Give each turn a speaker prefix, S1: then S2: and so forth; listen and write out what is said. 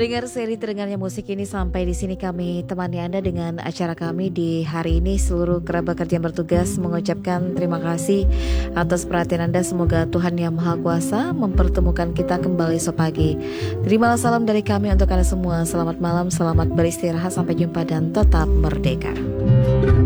S1: Pendengar seri terdengarnya musik ini, sampai di sini kami temani Anda dengan acara kami di hari ini. Seluruh kerabat kerja yang bertugas mengucapkan terima kasih atas perhatian Anda. Semoga Tuhan Yang Maha Kuasa mempertemukan kita kembali esok pagi. Terimalah salam dari kami untuk Anda semua. Selamat malam, selamat beristirahat, sampai jumpa dan tetap merdeka.